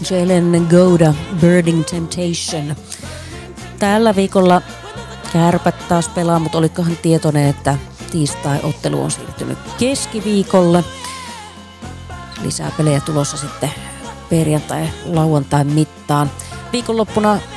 Jalen Gouda, Burning Temptation. Tällä viikolla Kärpät taas pelaa, mutta olikohan tietoinen, että tiistai-ottelu on siirtynyt keskiviikolle. Lisää pelejä tulossa sitten perjantai-lauantain mittaan. Viikonloppuna